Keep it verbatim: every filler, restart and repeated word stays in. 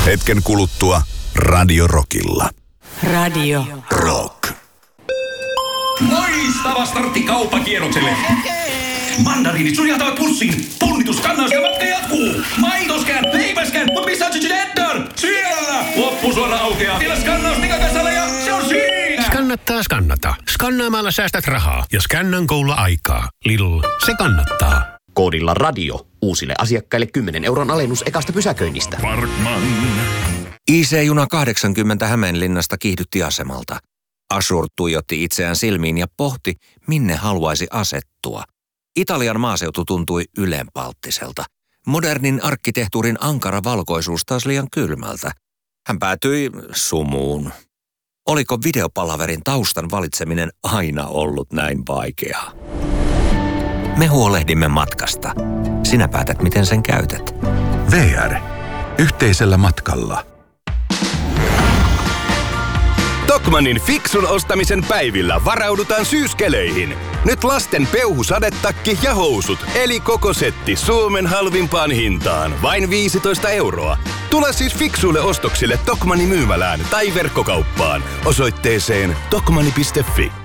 Hetken kuluttua Radio Rockilla. Radio Rock. Loistava startti kauppakierrokselle. Mandariinit suljeltavat pussiin. Punnitus, kannaus ja matka jatkuu. Maitoskään, leipäskään, mutta missä on Gigi Eddar? Siellä! Loppusuora aukeaa. Vielä skannaus Nikakasalle ja se on siinä! Skannattaa skannata. Skannaamalla säästät rahaa ja Scannan Golla aikaa. Lidl, se kannattaa. Koodilla radio. Uusille asiakkaille kymmenen euron alennus ekasta pysäköinnistä. Parkman. I C-juna kahdeksankymmentä Hämeenlinnasta kiihdytti asemalta. Ashur tuijotti itseään silmiin ja pohti, minne haluaisi asettua. Italian maaseutu tuntui ylenpalttiselta. Modernin arkkitehtuurin ankara valkoisuus taas liian kylmältä. Hän päätyi sumuun. Oliko videopalaverin taustan valitseminen aina ollut näin vaikeaa? Me huolehdimme matkasta. Sinä päätät, miten sen käytät. V R. Yhteisellä matkalla. Tokmannin fiksun ostamisen päivillä varaudutaan syyskeleihin. Nyt lasten peuhusadetakki ja housut, eli koko setti Suomen halvimpaan hintaan. Vain viisitoista euroa. Tule siis fiksuille ostoksille Tokmannin myymälään tai verkkokauppaan osoitteeseen tokmanni piste fi.